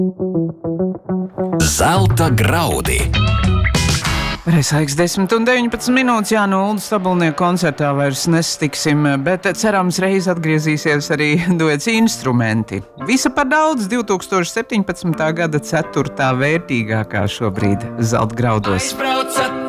Zelta graudi. Reizēks 10:19. Jā, no Uldis Stabulnieka koncertā vairs nestiksim, bet cerams reiz atgriezīsies arī duets Instrumenti. Visa par daudz 2017. gada 4. vērtīgākā šobrīd Zelta graudos. Aizbraucat